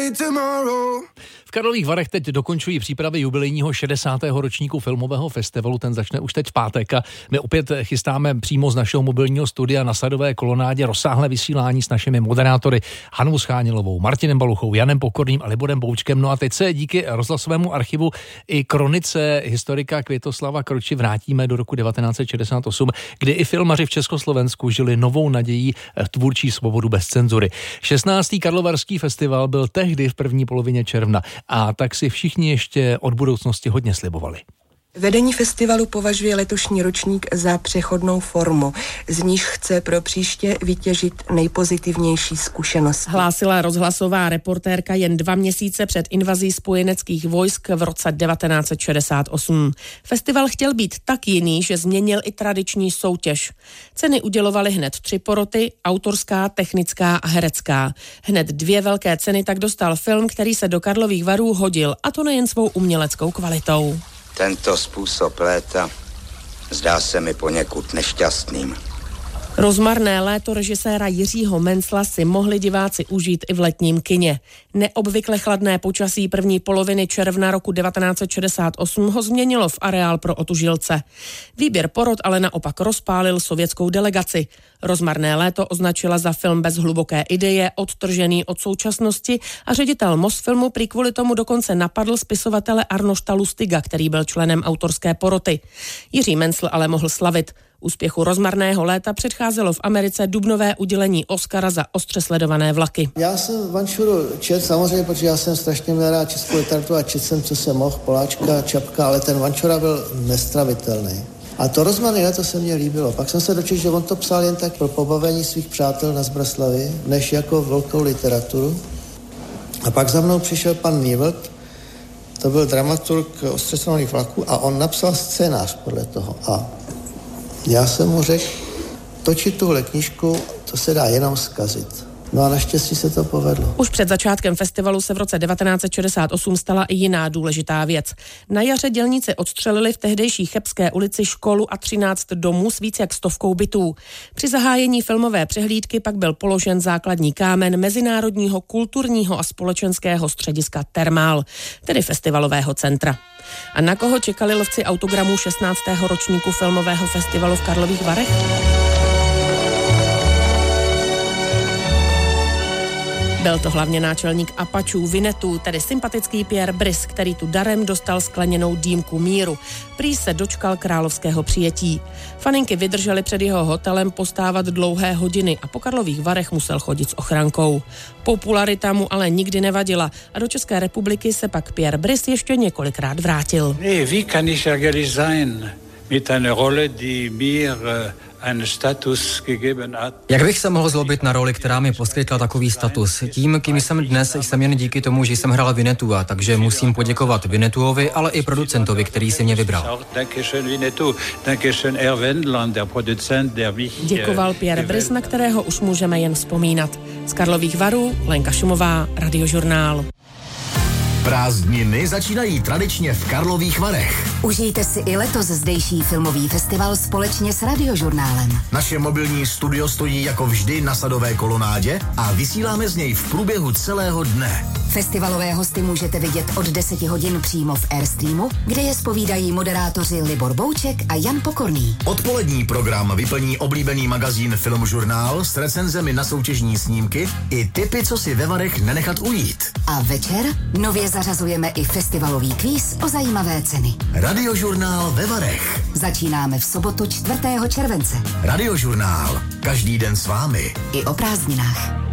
V Karlových Varech teď dokončují přípravy jubilejního 60. ročníku filmového festivalu, ten začne už teď v pátek a my opět chystáme přímo z našeho mobilního studia na Sadové kolonádě rozsáhlé vysílání s našimi moderátory Hanou Schánilovou, Martinem Baluchou, Janem Pokorným a Liborem Boučkem. No a teď se díky rozhlasovému archivu i kronice historika Květoslava Kroči vrátíme do roku 1968, kdy i filmaři v Československu žili novou nadějí tvůrčí svobodu bez cenzury. 16. Karlovarský festival byl tehdy v první polovině června a tak si všichni ještě od budoucnosti hodně slibovali. Vedení festivalu považuje letošní ročník za přechodnou formu, z níž chce pro příště vytěžit nejpozitivnější zkušenosti. Hlásila rozhlasová reportérka jen 2 měsíce před invazí spojeneckých vojsk v roce 1968. Festival chtěl být tak jiný, že změnil i tradiční soutěž. Ceny udělovaly hned 3 poroty, autorská, technická a herecká. Hned 2 velké ceny tak dostal film, který se do Karlových Varů hodil, a to nejen svou uměleckou kvalitou. Tento způsob léta zdá se mi poněkud nešťastným. Rozmarné léto režiséra Jiřího Mencla si mohli diváci užít i v letním kině. Neobvykle chladné počasí první poloviny června roku 1968 ho změnilo v areál pro otužilce. Výběr porot ale naopak rozpálil sovětskou delegaci. Rozmarné léto označila za film bez hluboké ideje, odtržený od současnosti a ředitel Mosfilmu prý kvůli tomu dokonce napadl spisovatele Arnošta Lustiga, který byl členem autorské poroty. Jiří Mencl ale mohl slavit. Úspěchu Rozmarného léta předcházelo v Americe dubnové udělení Oscara za ostře sledované vlaky. Já jsem Vančuru četl samozřejmě, protože já jsem strašně měl rád českou literaturu a četl jsem, co jsem mohl, Poláčka, Čapka, ale ten Vančura byl nestravitelný. A to Rozmarné léto se mně líbilo. Pak jsem se dočetl, že on to psal jen tak pro pobavení svých přátel na Zbraslavi, než jako velkou literaturu. A pak za mnou přišel pan Nívelt, to byl dramaturg ostře sledovaných vlaků a on napsal scénář podle toho. A já jsem mu řekl, točit tuhle knížku, to se dá jenom zkazit. No a naštěstí se to povedlo. Už před začátkem festivalu se v roce 1968 stala i jiná důležitá věc. Na jaře dělníci odstřelili v tehdejší Chebské ulici školu a 13 domů s víc jak 100 bytů. Při zahájení filmové přehlídky pak byl položen základní kámen Mezinárodního kulturního a společenského střediska Termál, tedy festivalového centra. A na koho čekali lovci autogramů 16. ročníku filmového festivalu v Karlových Varech? Byl to hlavně náčelník Apačů Vinetu, tedy sympatický Pierre Brice, který tu darem dostal skleněnou dýmku míru. Prý se dočkal královského přijetí. Faninky vydržely před jeho hotelem postávat dlouhé hodiny a po Karlových Varech musel chodit s ochrankou. Popularita mu ale nikdy nevadila a do České republiky se pak Pierre Brice ještě několikrát vrátil. Wie kann ich ärgerlich sein mit einer Rolle, die mir einen Status gegeben hat. Jak bych se mohl zlobit na roli, která mi poskytla takový status? Tím, kým jsem dnes, jsem jen díky tomu, že jsem hrál Vinetua, takže musím poděkovat Vinetuovi, ale i producentovi, který si mě vybral. Děkoval Pierre Brice, na kterého už můžeme jen vzpomínat. Z Karlových Varů Lenka Šumová, Radiožurnál. Prázdniny začínají tradičně v Karlových Varech. Užijte si i letos zdejší filmový festival společně s Radiožurnálem. Naše mobilní studio stojí jako vždy na Sadové kolonádě a vysíláme z něj v průběhu celého dne. Festivalové hosty můžete vidět od 10 hodin přímo v Airstreamu, kde je zpovídají moderátoři Libor Bouček a Jan Pokorný. Odpolední program vyplní oblíbený magazín Filmžurnál s recenzemi na soutěžní snímky i tipy, co si ve Varech nenechat ujít. A večer nově zařazujeme i festivalový kvíz o zajímavé ceny. Radiožurnál ve Varech. Začínáme v sobotu 4. července. Radiožurnál. Každý den s vámi. I o prázdninách.